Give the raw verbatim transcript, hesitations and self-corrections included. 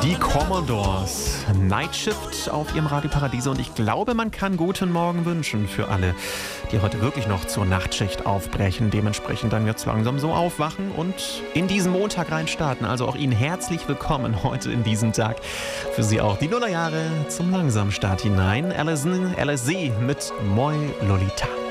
Die Commodores, Night Shift auf ihrem Radio Paradiso, und ich glaube, man kann guten Morgen wünschen für alle, die heute wirklich noch zur Nachtschicht aufbrechen, dementsprechend dann jetzt langsam so aufwachen und in diesen Montag rein starten. Also auch Ihnen herzlich willkommen heute in diesem Tag. Für Sie auch die Nullerjahre zum Langsamstart hinein. L S D mit Moi Lolita.